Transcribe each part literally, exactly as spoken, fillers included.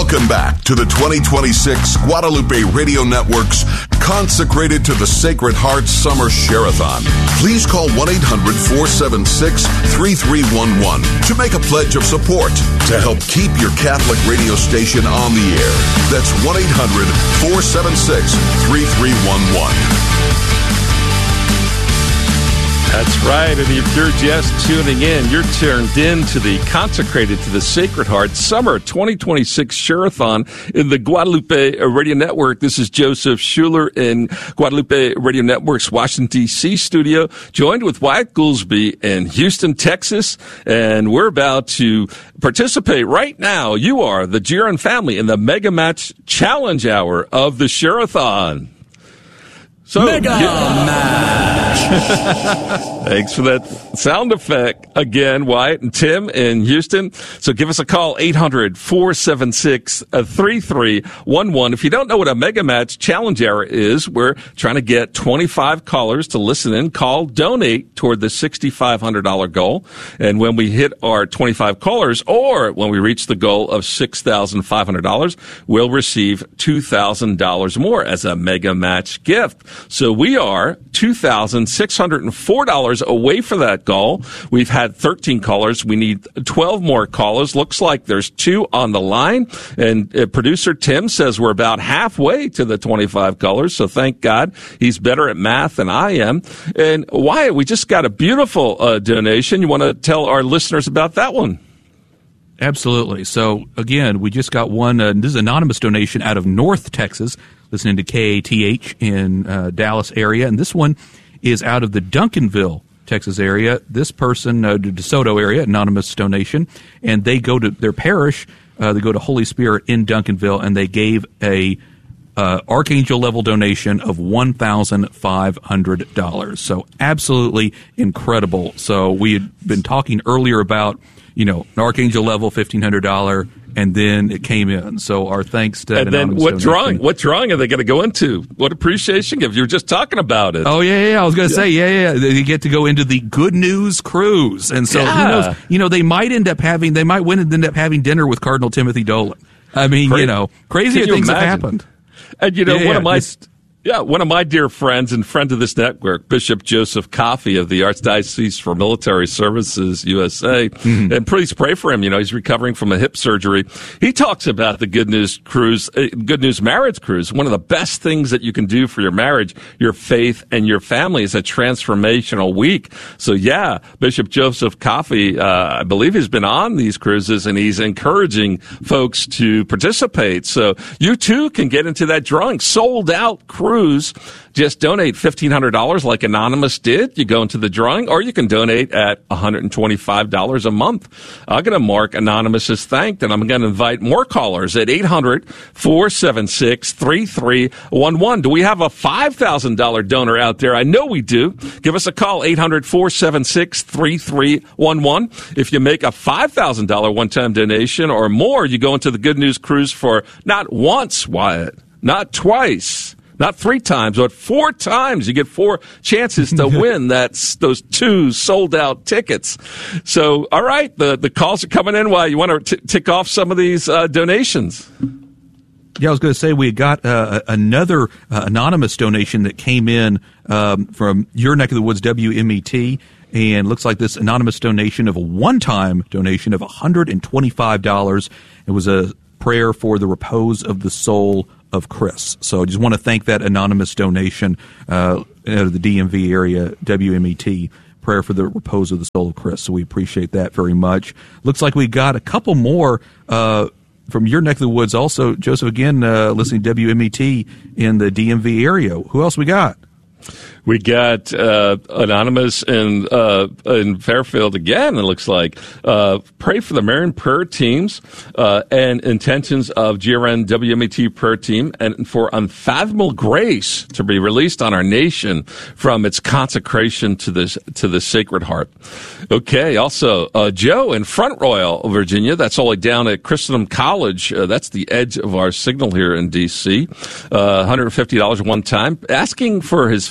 Welcome back to the twenty twenty-six Guadalupe Radio Network's Consecrated to the Sacred Heart Summer Share-a-thon. Please call one eight hundred four seven six three three one one to make a pledge of support to help keep your Catholic radio station on the air. That's one eight hundred four seven six three three one one. That's right, and if you're just tuning in, you're turned in to the Consecrated to the Sacred Heart Summer twenty twenty-six Share-a-thon in the Guadalupe Radio Network. This is Joseph Schuler in Guadalupe Radio Network's Washington, D C studio, joined with Wyatt Goolsby in Houston, Texas, and we're about to participate right now. You are the Giron family in the Mega Match Challenge Hour of the Share-a-thon. So, Mega yeah. Match. Thanks for that sound effect again, Wyatt and Tim in Houston. So give us a call, eight hundred four seven six three three one one. If you don't know what a Mega Match Challenge Hour is, we're trying to get twenty-five callers to listen in, call, donate toward the six thousand five hundred dollars goal. And when we hit our twenty-five callers, or when we reach the goal of six thousand five hundred dollars, we'll receive two thousand dollars more as a Mega Match gift. So we are two thousand six hundred four dollars away for that goal. We've had thirteen callers. We need twelve more callers. Looks like there's two on the line. And uh, producer Tim says we're about halfway to the twenty-five callers. So thank God he's better at math than I am. And Wyatt, we just got a beautiful uh, donation. You want to tell our listeners about that one? Absolutely. So, again, we just got one. Uh, this is an anonymous donation out of North Texas, listening to K A T H in uh, Dallas area. And this one is out of the Duncanville, Texas area. This person, uh, DeSoto area, anonymous donation. And they go to their parish. Uh, they go to Holy Spirit in Duncanville, and they gave a uh, archangel-level donation of one thousand five hundred dollars. So, absolutely incredible. So, we had been talking earlier about, you know, an archangel level, fifteen hundred dollars, and then it came in. So our thanks to And then what donation. drawing? What drawing are they going to go into? What appreciation gift? You were just talking about it. Oh, yeah, yeah. I was going to yeah. say, yeah, yeah. They get to go into the Good News Cruise. And so yeah. who knows? You know, they might end up having, they might win and end up having dinner with Cardinal Timothy Dolan. I mean, Cra- you know, crazier you things imagine? have happened. And, you know, yeah, one yeah, of my... just, Yeah, one of my dear friends and friend of this network, Bishop Joseph Coffey of the Archdiocese for Military Services, U S A, mm-hmm. and please pray for him. You know, he's recovering from a hip surgery. He talks about the Good News Cruise, uh, Good News Marriage Cruise. One of the best things that you can do for your marriage, your faith, and your family is a transformational week. So, yeah, Bishop Joseph Coffey, uh, I believe he's been on these cruises, and he's encouraging folks to participate. So you, too, can get into that drawing. Sold out cruise. Just donate fifteen hundred dollars like Anonymous did. You go into the drawing, or you can donate at one hundred twenty-five dollars a month. I'm going to mark Anonymous as thanked, and I'm going to invite more callers at eight hundred four seven six three three one one. Do we have a five thousand dollars donor out there? I know we do. Give us a call, eight hundred four seven six three three one one. If you make a five thousand dollars one-time donation or more, you go into the Good News Cruise for not once, Wyatt, not twice, not three times, but four times. You get four chances to win that's those two sold-out tickets. So, all right, the, the calls are coming in. While you want to t- tick off some of these uh, donations. Yeah, I was going to say we got uh, another uh, anonymous donation that came in um, from your neck of the woods, W M E T, and looks like this anonymous donation of a one-time donation of one hundred twenty-five dollars. It was a prayer for the repose of the soul of Chris. So I just want to thank that anonymous donation uh, out of the D M V area, W M E T, prayer for the repose of the soul of Chris. So we appreciate that very much. Looks like we got a couple more uh, from your neck of the woods also. Joseph, again, uh, listening to W M E T in the D M V area. Who else we got? We got uh, Anonymous in uh, in Fairfield again, it looks like. Uh, pray for the Marian prayer teams uh, and intentions of G R N W M E T prayer team, and for unfathomable grace to be released on our nation from its consecration to this to the Sacred Heart. Okay, also uh, Joe in Front Royal, Virginia. That's only down at Christendom College. Uh, that's the edge of our signal here in D C. Uh, one hundred fifty dollars one time, asking for his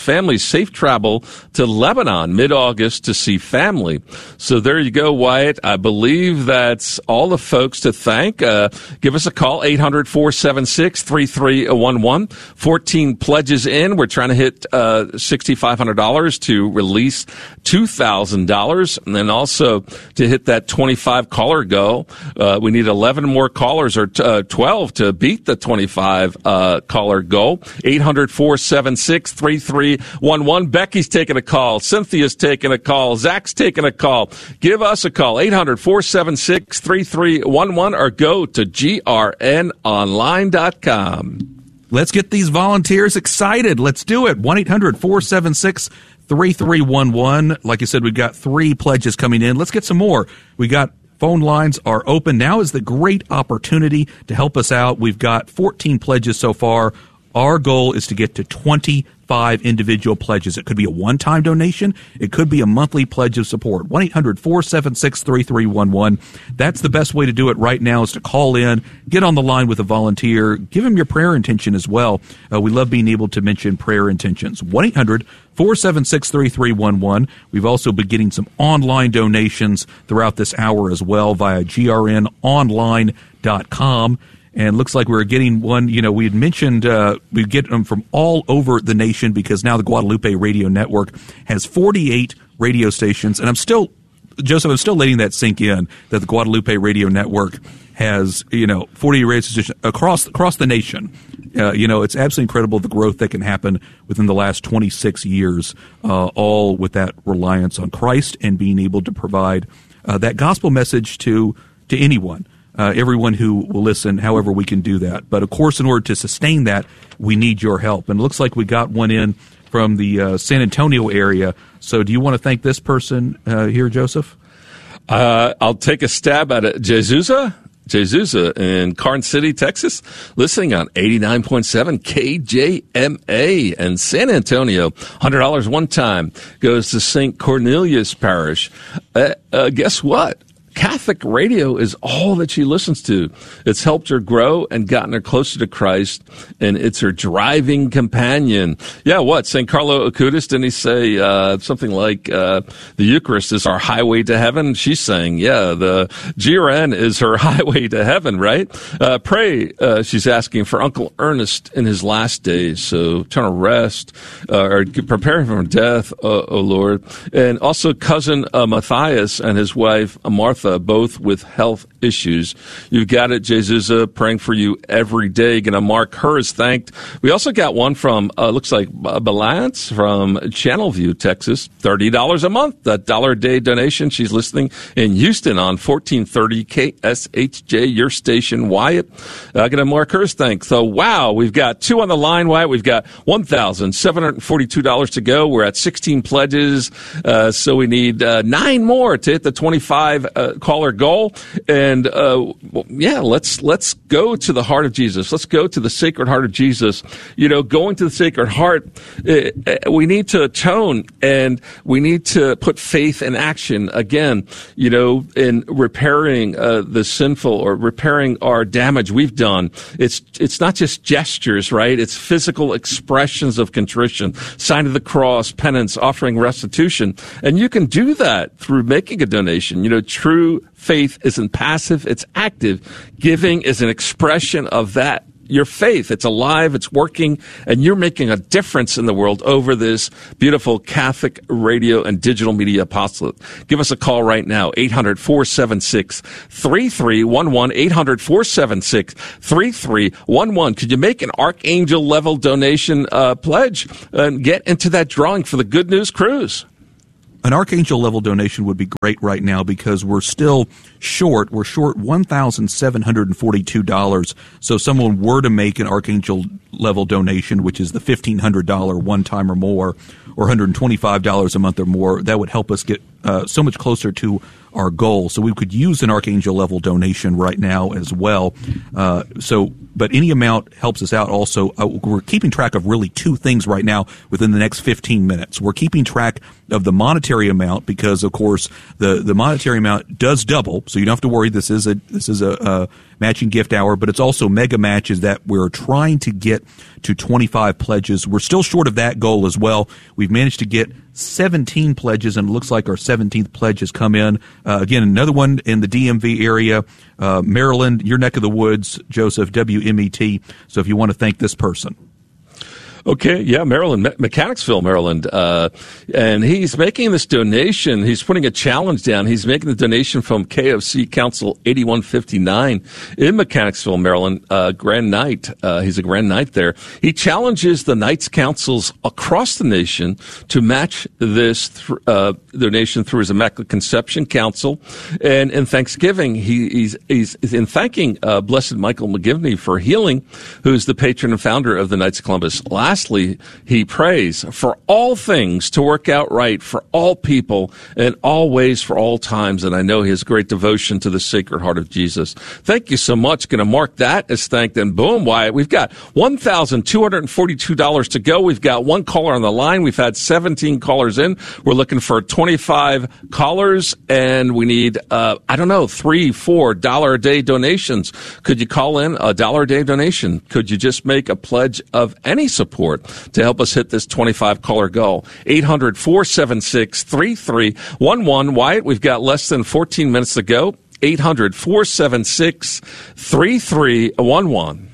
family safe travel to Lebanon mid-August to see family. So there you go, Wyatt. I believe that's all the folks to thank. Uh, give us a call, eight hundred, four seven six, three three one one. fourteen pledges in. We're trying to hit uh, six thousand five hundred dollars to release two thousand dollars. And then also to hit that twenty-five caller goal, uh, we need eleven more callers, or uh, twelve to beat the twenty-five uh, caller goal. eight hundred, four seven six, three three one one. Becky's taking a call. Cynthia's taking a call. Zach's taking a call. Give us a call, eight hundred, four seven six, three three one one, or go to G R N online dot com. Let's get these volunteers excited. Let's do it. one eight hundred, four seven six, three three one one. Like I said, we've got three pledges coming in. Let's get some more. We got phone lines are open. Now is the great opportunity to help us out. We've got fourteen pledges so far. Our goal is to get to twenty-five individual pledges. It could be a one-time donation. It could be a monthly pledge of support. one eight hundred, four seven six, three three one one. That's the best way to do it right now, is to call in, get on the line with a volunteer, give them your prayer intention as well. Uh, we love being able to mention prayer intentions. one eight hundred, four seven six, three three one one. We've also been getting some online donations throughout this hour as well via G R N online dot com. And looks like we're getting one, you know, we had mentioned uh, we get them from all over the nation, because now the Guadalupe Radio Network has forty-eight radio stations. And I'm still, Joseph, I'm still letting that sink in, that the Guadalupe Radio Network has, you know, forty radio stations across, across the nation. Uh, you know, it's absolutely incredible the growth that can happen within the last twenty-six years, uh, all with that reliance on Christ and being able to provide uh, that gospel message to to anyone. Uh, everyone who will listen, however we can do that. But, of course, in order to sustain that, we need your help. And it looks like we got one in from the uh, San Antonio area. So do you want to thank this person uh, here, Joseph? Uh, I'll take a stab at it. Jesusa? Jesusa in Carson City, Texas, listening on eighty-nine point seven K J M A. And San Antonio, one hundred dollars one time, goes to Saint Cornelius Parish. Uh, uh, guess what? Catholic radio is all that she listens to. It's helped her grow and gotten her closer to Christ, and it's her driving companion. Yeah, what? Saint Carlo Acutis, didn't he say uh, something like uh, the Eucharist is our highway to heaven? She's saying, yeah, the G R N is her highway to heaven, right? Uh, pray, uh, she's asking, for Uncle Ernest in his last days, so eternal rest, uh, or prepare him from death, uh, O Lord. And also cousin uh, Matthias and his wife uh, Martha, Uh, both with health issues. You've got it, Jesus, uh, praying for you every day. Going to mark her as thanked. We also got one from, uh, looks like uh, Balance from Channelview, Texas. thirty dollars a month, that dollar a day donation. She's listening in Houston on fourteen thirty K S H J, your station, Wyatt. Uh, going to mark her as thanked. So, wow, we've got two on the line, Wyatt. We've got one thousand seven hundred forty-two dollars to go. We're at sixteen pledges, uh, so we need uh, nine more to hit the twenty-five uh, caller goal. And uh, well, yeah, let's let's go to the heart of Jesus. Let's go to the Sacred Heart of Jesus. You know, going to the Sacred Heart, uh, we need to atone, and we need to put faith in action again. You know, in repairing uh, the sinful, or repairing our damage we've done. It's it's not just gestures, right? It's physical expressions of contrition, sign of the cross, penance, offering restitution, and you can do that through making a donation. You know, true faith isn't passive, it's active. Giving is an expression of that. Your faith, it's alive, it's working, and you're making a difference in the world over this beautiful Catholic radio and digital media apostolate. Give us a call right now, eight hundred, four seven six, three three one one, eight hundred, four seven six, three three one one. Could you make an Archangel level donation uh, pledge and get into that drawing for the Good News Cruise? An Archangel level donation would be great right now, because we're still short. We're short one thousand seven hundred forty-two dollars. So if someone were to make an Archangel level donation, which is the fifteen hundred dollars one time or more, or one hundred twenty-five dollars a month or more, that would help us get uh, so much closer to our goal. So we could use an Archangel level donation right now as well. Uh, so, but any amount helps us out. Also, uh, we're keeping track of really two things right now within the next fifteen minutes. We're keeping track of the monetary amount because, of course, the, the monetary amount does double. So you don't have to worry. This is a this is a, a matching gift hour, but it's also mega matches that we're trying to get to twenty-five pledges. We're still short of that goal as well. We've managed to get seventeen pledges, and it looks like our seventeenth pledge has come in. Uh, again, another one in the D M V area, uh, Maryland, your neck of the woods, Joseph, W M E T. So if you want to thank this person. Okay, yeah, Maryland, Me- Mechanicsville, Maryland. Uh, and he's making this donation. He's putting a challenge down. He's making the donation from K F C Council eighty-one fifty-nine in Mechanicsville, Maryland, uh, Grand Knight. Uh, he's a Grand Knight there. He challenges the Knights Councils across the nation to match this th- uh, donation through his Immaculate Conception Council. And in Thanksgiving, he, he's, he's in thanking uh, Blessed Michael McGivney for healing, who's the patron and founder of the Knights of Columbus. Lastly, he prays for all things to work out right for all people in all ways for all times. And I know he has great devotion to the Sacred Heart of Jesus. Thank you so much. Going to mark that as thanked. And boom, Wyatt, we've got one thousand two hundred forty-two dollars to go. We've got one caller on the line. We've had seventeen callers in. We're looking for twenty-five callers, and we need, uh, I don't know, three, four dollar a day donations. Could you call in a dollar a day donation? Could you just make a pledge of any support to help us hit this twenty-five caller goal? eight hundred, four seven six, three three one one. Wyatt, we've got less than fourteen minutes to go. eight hundred, four seven six, three three one one.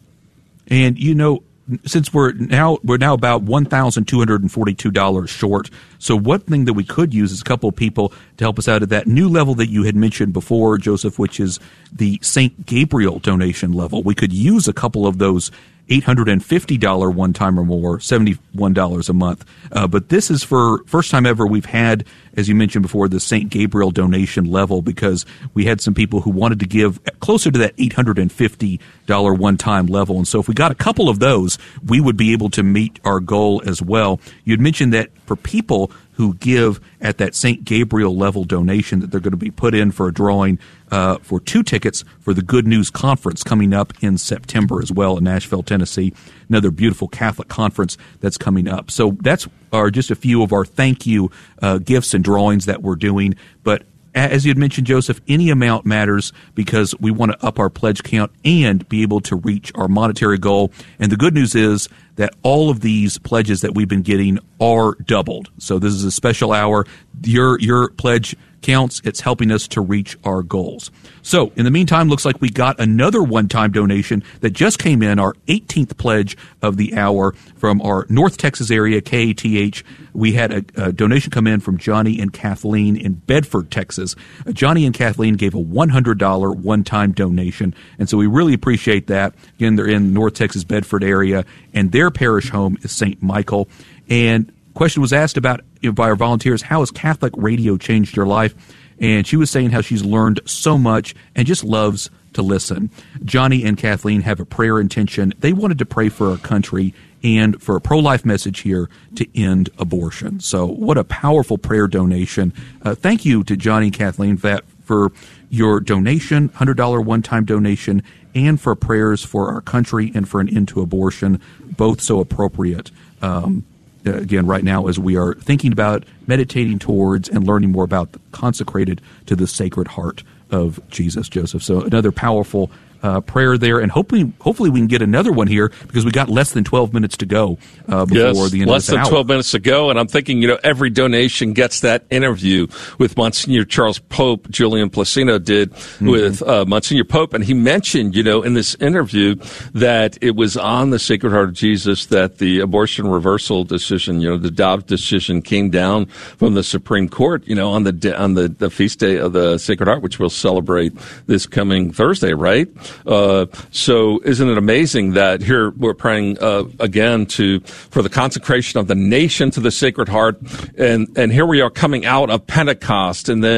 And, you know, since we're now we're now about one thousand two hundred forty-two dollars short, so one thing that we could use is a couple of people to help us out at that new level that you had mentioned before, Joseph, which is the Saint Gabriel donation level. We could use a couple of those eight hundred fifty dollars one time or more, seventy-one dollars a month. Uh, but this is for first time ever we've had, as you mentioned before, the Saint Gabriel donation level, because we had some people who wanted to give closer to that eight hundred fifty dollars one-time level. And so if we got a couple of those, we would be able to meet our goal as well. You'd mentioned that for people who give at that Saint Gabriel level donation, that they're going to be put in for a drawing uh, for two tickets for the Good News Conference coming up in September as well in Nashville, Tennessee. Another beautiful Catholic conference that's coming up. So that's are just a few of our thank you uh, gifts and drawings that we're doing. But as you had mentioned, Joseph, any amount matters because we want to up our pledge count and be able to reach our monetary goal. And the good news is that all of these pledges that we've been getting are doubled. So this is a special hour. Your your pledge counts. It's helping us to reach our goals. So in the meantime, looks like we got another one-time donation that just came in, our eighteenth pledge of the hour from our North Texas area, K A T H. We had a, a donation come in from Johnny and Kathleen in Bedford, Texas. Uh, Johnny and Kathleen gave a one hundred dollars one-time donation, and so we really appreciate that. Again, they're in North Texas, Bedford area, and their parish home is Saint Michael. And question was asked about, you know, by our volunteers, how has Catholic radio changed your life? And she was saying how she's learned so much and just loves to listen. Johnny and Kathleen have a prayer intention. They wanted to pray for our country and for a pro-life message here to end abortion. So what a powerful prayer donation. Uh, thank you to Johnny and Kathleen for, that, for your donation, one hundred dollars one-time donation, and for prayers for our country and for an end to abortion, both so appropriate. Um, again, right now, as we are thinking about, meditating towards, and learning more about the consecrated to the Sacred Heart of Jesus, Joseph. So another powerful uh, prayer there, and hopefully, hopefully we can get another one here because we got less than twelve minutes to go uh, before yes, the end less of this than hour. twelve minutes to go, and I'm thinking, you know, every donation gets that interview with Monsignor Charles Pope. Julian Placino did mm-hmm. with uh, Monsignor Pope, and he mentioned, you know, in this interview that it was on the Sacred Heart of Jesus that the abortion reversal decision, you know, the Dobbs decision came down from the Supreme Court, you know, on the on the, the feast day of the Sacred Heart, which we'll celebrate this coming Thursday, right? Uh, so isn't it amazing that here we're praying uh, again to for the consecration of the nation to the Sacred Heart, and and here we are coming out of Pentecost, and then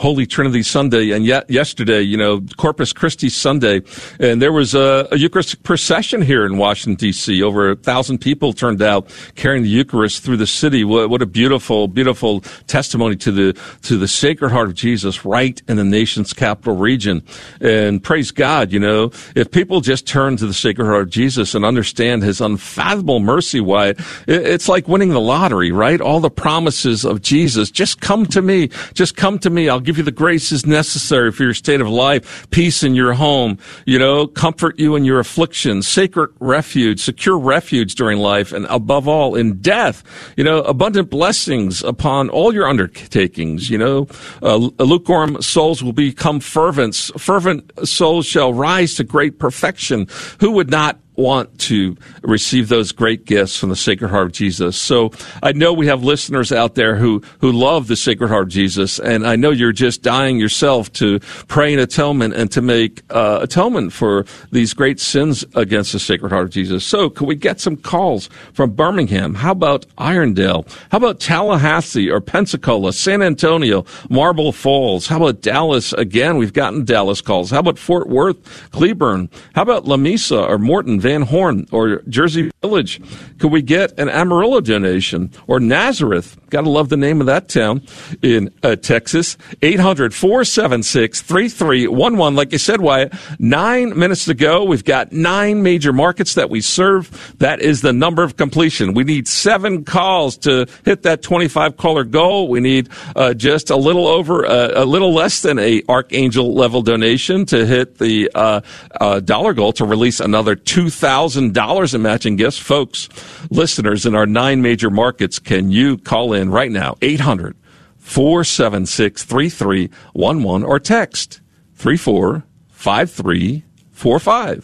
Holy Trinity Sunday, and yet yesterday, you know, Corpus Christi Sunday, and there was a, a Eucharistic procession here in Washington, D C Over a thousand people turned out carrying the Eucharist through the city. What, what a beautiful, beautiful testimony to the to the Sacred Heart of Jesus right in the nation's capital region. And praise God, you know, if people just turn to the Sacred Heart of Jesus and understand his unfathomable mercy, why it, it's like winning the lottery, right? All the promises of Jesus, just come to me, just come to me. I'll give you the graces necessary for your state of life, peace in your home, you know, comfort you in your afflictions, sacred refuge, secure refuge during life, and above all, in death, you know, abundant blessings upon all your undertakings, you know, uh, lukewarm souls will become fervents, fervent souls shall rise to great perfection. Who would not want to receive those great gifts from the Sacred Heart of Jesus? So I know we have listeners out there who, who love the Sacred Heart of Jesus, and I know you're just dying yourself to pray in atonement and to make uh, atonement for these great sins against the Sacred Heart of Jesus. So could we get some calls from Birmingham? How about Irondale? How about Tallahassee or Pensacola, San Antonio, Marble Falls? How about Dallas? Again, we've gotten Dallas calls. How about Fort Worth, Cleburne? How about Lamesa or Morton, Van Horn, or Jersey Village? Could we get an Amarillo donation? Or Nazareth? Gotta love the name of that town in uh, Texas. eight hundred, four seven six, three three one one. Like you said, Wyatt, nine minutes to go. We've got nine major markets that we serve. That is the number of completion. We need seven calls to hit that twenty-five caller goal. We need uh, just a little over, uh, a little less than a Archangel level donation to hit the uh, uh, dollar goal to release another two thousand dollars in matching gifts. Folks, listeners in our nine major markets, can you call in right now? eight hundred, four seven six, three three one one or text three four five three four five.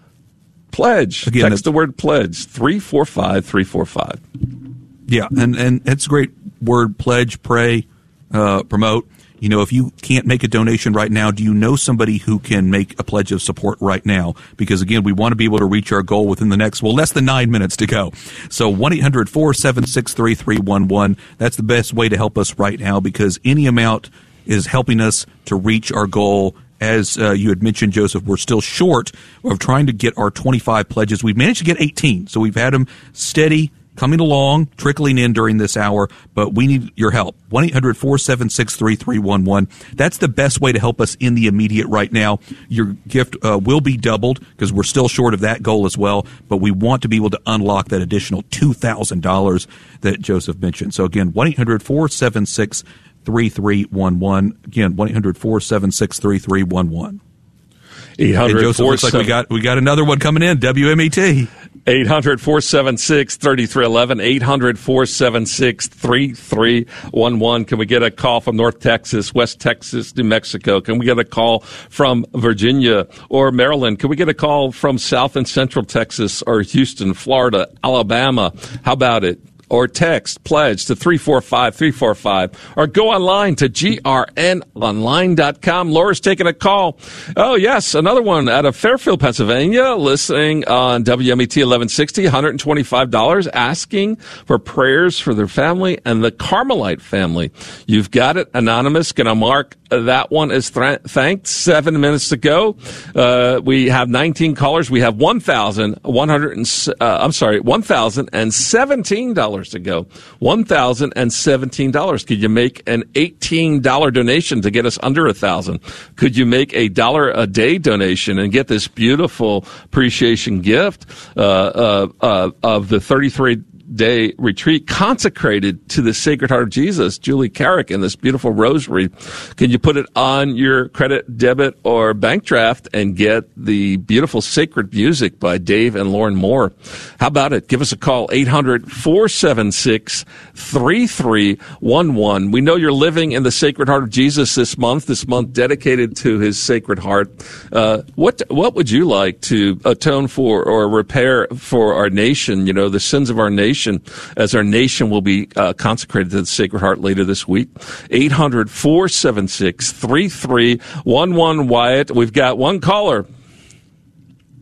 Pledge. Again, text the word pledge, three four five three four five. Yeah, and, and it's a great word, pledge, pray, uh, promote. You know, if you can't make a donation right now, do you know somebody who can make a pledge of support right now? Because, again, we want to be able to reach our goal within the next, well, less than nine minutes to go. So one eight hundred, four seven six, three three one one. That's the best way to help us right now, because any amount is helping us to reach our goal. As uh, you had mentioned, Joseph, we're still short of trying to get our twenty-five pledges. We've managed to get eighteen, so we've had them steady, coming along, trickling in during this hour, but we need your help. one eight hundred, four seven six, three three one one. That's the best way to help us in the immediate right now. Your gift uh, will be doubled because we're still short of that goal as well, but we want to be able to unlock that additional two thousand dollars that Joseph mentioned. So again, one eight hundred, four seven six, three three one one. Again, one eight hundred, four seven six, three three one one. eight hundred, hey, Joseph, looks like we got, we got another one coming in, W M E T. eight hundred, four seven six, three three one one, eight hundred, four seven six, three three one one. Can we get a call from North Texas, West Texas, New Mexico? Can we get a call from Virginia or Maryland? Can we get a call from South and Central Texas or Houston, Florida, Alabama? How about it? Or text pledge to three four five three four five, or go online to G R N online dot com. Laura's taking a call. Oh, yes, another one out of Fairfield, Pennsylvania, listening on W M E T eleven sixty, one hundred twenty-five dollars, asking for prayers for their family and the Carmelite family. You've got it, Anonymous. Gonna mark that one as th- thanked. Seven minutes to go. Uh, we have nineteen callers. We have one thousand one hundred, uh, I'm sorry, one thousand seventeen dollars to go. one thousand seventeen dollars. Could you make an eighteen dollars donation to get us under a thousand? Could you make a dollar a day donation and get this beautiful appreciation gift uh, uh, uh, of the thirty-three day retreat consecrated to the Sacred Heart of Jesus, Julie Carrick, in this beautiful rosary? Can you put it on your credit, debit, or bank draft and get the beautiful sacred music by Dave and Lauren Moore? How about it? Give us a call, eight hundred, four seven six, three three one one. We know you're living in the Sacred Heart of Jesus this month, this month dedicated to his Sacred Heart. Uh, what what would you like to atone for or repair for our nation, you know, the sins of our nation, as our nation will be uh, consecrated to the Sacred Heart later this week? eight hundred, four seven six, three three one one. Wyatt, we've got one caller.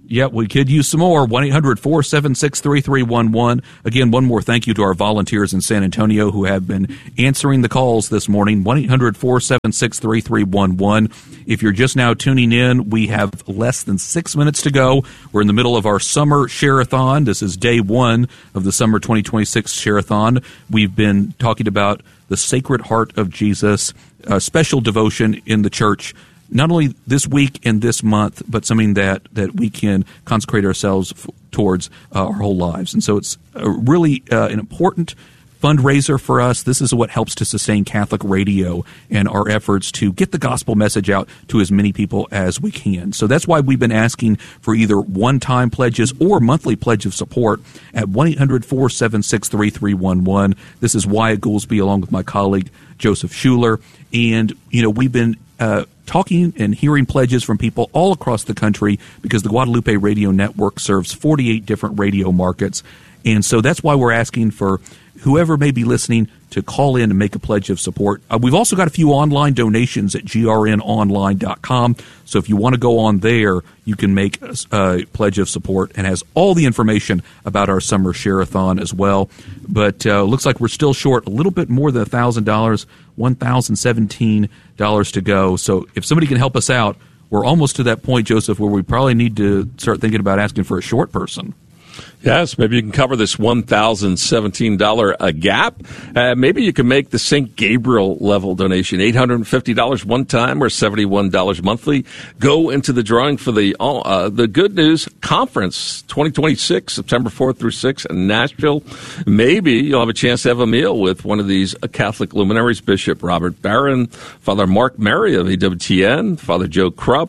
Yeah, we could use some more. one eight hundred four seven six three three one one. Again, one more thank you to our volunteers in San Antonio who have been answering the calls this morning. one eight hundred four seven six three three one one. If you're just now tuning in, we have less than six minutes to go. We're in the middle of our summer share-a-thon. This is day one of the summer twenty twenty-six share-a-thon. We've been talking about the Sacred Heart of Jesus, a special devotion in the church, not only this week and this month, but something that, that we can consecrate ourselves f- towards uh, our whole lives. And so it's a really uh, an important fundraiser for us. This is what helps to sustain Catholic radio and our efforts to get the gospel message out to as many people as we can. So that's why we've been asking for either one-time pledges or monthly pledge of support at one eight hundred four seven six three three one one. This is Wyatt Goolsby along with my colleague Joseph Schuler. And, you know, we've been uh, talking and hearing pledges from people all across the country because the Guadalupe Radio Network serves forty-eight different radio markets. And so that's why we're asking for whoever may be listening to call in and make a pledge of support. Uh, we've also got a few online donations at g r n online dot com. So if you want to go on there, you can make a, a pledge of support and has all the information about our summer share-a-thon as well. But uh, looks like we're still short a little bit more than one thousand dollars, one thousand seventeen dollars to go. So if somebody can help us out, we're almost to that point, Joseph, where we probably need to start thinking about asking for a short person. Yes, maybe you can cover this one thousand seventeen dollars a gap. Uh, maybe you can make the Saint Gabriel level donation, eight hundred fifty dollars one time or seventy-one dollars monthly. Go into the drawing for the uh, the Good News Conference twenty twenty-six, September fourth through sixth in Nashville. Maybe you'll have a chance to have a meal with one of these Catholic luminaries, Bishop Robert Barron, Father Mark Mary of A W T N, Father Joe Krupp,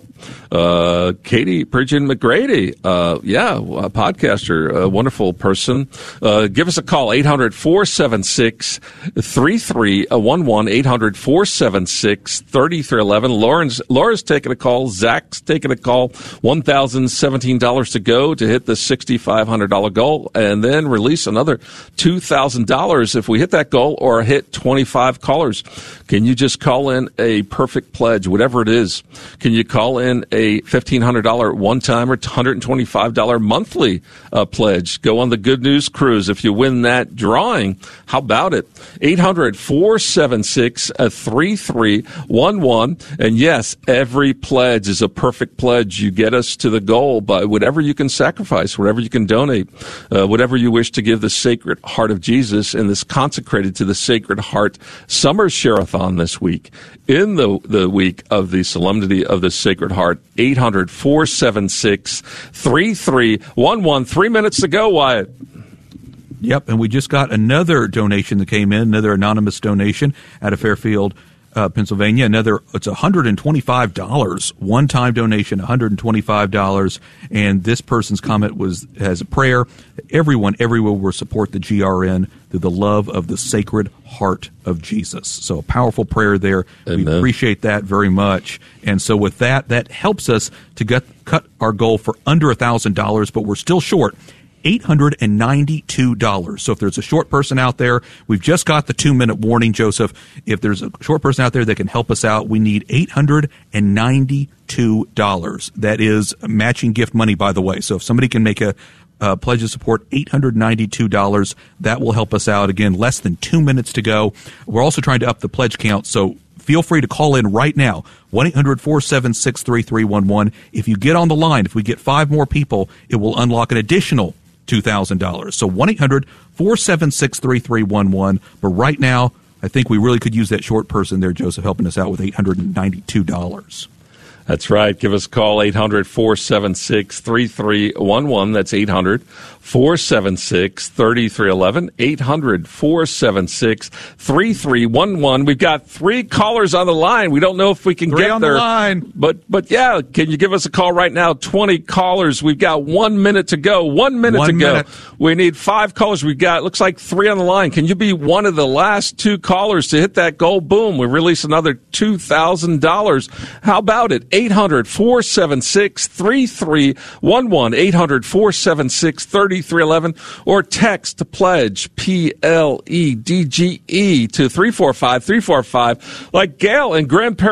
uh, Katie Pridgeon McGrady, uh, yeah, a podcaster, a wonderful person. Uh, give us a call, eight hundred four seven six three three one one, eight hundred four seven six three three one one. Lauren's, Laura's taking a call. Zach's taking a call. one thousand seventeen dollars to go to hit the six thousand five hundred dollars goal, and then release another two thousand dollars if we hit that goal or hit twenty-five callers. Can you just call in a perfect pledge, whatever it is? Can you call in a fifteen hundred dollars one-time or one hundred twenty-five dollars monthly uh, pledge? Go on the Good News Cruise if you win that drawing. How about it? eight hundred four seven six three three one one. And yes, every pledge is a perfect pledge. You get us to the goal by whatever you can sacrifice, whatever you can donate, uh, whatever you wish to give the Sacred Heart of Jesus in this consecrated to the Sacred Heart Summer Share-a-thon this week. In the, the week of the Solemnity of the Sacred Heart, eight hundred four seven six three three one one. Three minutes to go, Wyatt. Yep, and we just got another donation that came in, another anonymous donation out of Fairfield, uh, Pennsylvania. Another, it's one hundred twenty-five dollars, one-time donation, one hundred twenty-five dollars. And this person's comment was as a prayer that everyone everywhere will support the G R N through the love of the Sacred Heart of Jesus. So a powerful prayer there. Amen. We appreciate that very much. And so with that, that helps us to get, cut our goal for under one thousand dollars, but we're still short. eight hundred ninety-two dollars. So if there's a short person out there, we've just got the two-minute warning, Joseph. If there's a short person out there that can help us out, we need eight hundred ninety-two dollars. That is matching gift money, by the way. So if somebody can make a uh, pledge of support, eight hundred ninety-two dollars, that will help us out. Again, less than two minutes to go. We're also trying to up the pledge count, so feel free to call in right now, one eight hundred four seven six three three one one. If you get on the line, if we get five more people, it will unlock an additional two thousand dollars. So one eight hundred four seven six three three one one. But right now, I think we really could use that short person there, Joseph, helping us out with eight hundred ninety-two dollars. That's right. Give us a call, eight hundred four seven six three three one one. That's eight hundred four seven six three three one one. eight hundred four seven six three three one one. We've got three callers on the line. We don't know if we can three get on there. The line. But, but yeah, can you give us a call right now? twenty callers. We've got one minute to go. One minute one to minute. go. We need five callers. We've got, looks like three on the line. Can you be one of the last two callers to hit that goal? Boom. We release another two thousand dollars. How about it? eight hundred four seven six three three one one. eight hundred four seven six three three one one. Or text pledge, P L E D G E, to three four five three four five. Like Gail in Grand Prairie,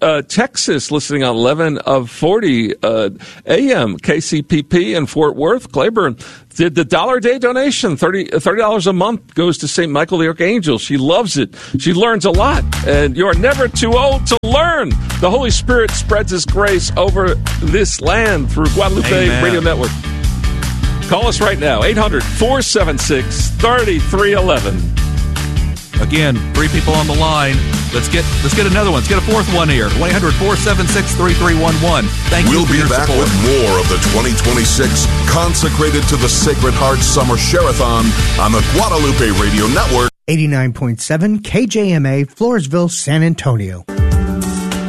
uh, Texas, listening on eleven of forty uh, A M, K C P P in Fort Worth. Claiborne did the Dollar a Day donation, thirty dollars a month goes to Saint Michael the Archangel. She loves it. She learns a lot, and you are never too old to learn. The Holy Spirit spreads His grace over this land through Guadalupe Amen. Radio Network. Call us right now, eight hundred, four seven six, three three one one. Again, three people on the line. Let's get let's get another one. Let's get a fourth one here. one eight hundred, four seven six, three three one one. Thank we'll you for be your back support. with more of the twenty twenty-six Consecrated to the Sacred Heart Summer Share-a-thon on the Guadalupe Radio Network. eighty-nine point seven K J M A, Floresville, San Antonio.